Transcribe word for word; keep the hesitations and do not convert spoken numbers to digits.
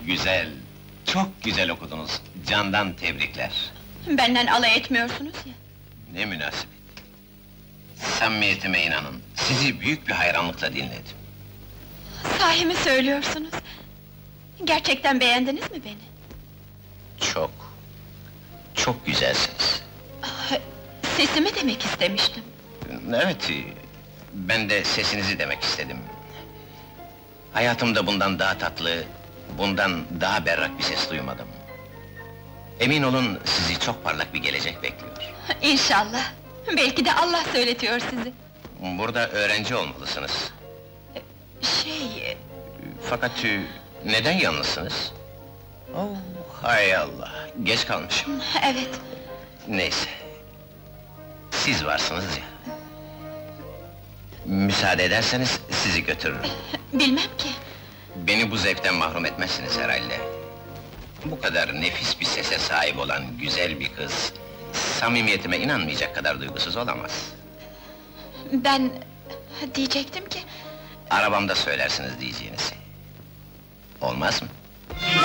Güzel, çok güzel okudunuz. Candan tebrikler. Benden alay etmiyorsunuz ya. Ne münasebet. Samimiyetime inanın, sizi büyük bir hayranlıkla dinledim. Sahi mi söylüyorsunuz? Gerçekten beğendiniz mi beni? Çok, çok güzelsiniz. Ah, sesimi demek istemiştim. Evet, ben de sesinizi demek istedim. Hayatımda bundan daha tatlı, bundan daha berrak bir ses duymadım. Emin olun, sizi çok parlak bir gelecek bekliyor. İnşallah. Belki de Allah söyletiyor sizi. Burada öğrenci olmalısınız. Şey... Fakat e, neden yalnızsınız? Oh, hay Allah, geç kalmışım. Evet, Neyse, siz varsınız ya. Müsaade ederseniz sizi götürürüm. bilmem ki. Beni bu zevkten mahrum etmezsiniz herhalde. Bu kadar nefis bir sese sahip olan güzel bir kız... ...samimiyetime inanmayacak kadar duygusuz olamaz. Ben... diyecektim ki... Arabamda söylersiniz diyeceğinizi. Olmaz mı?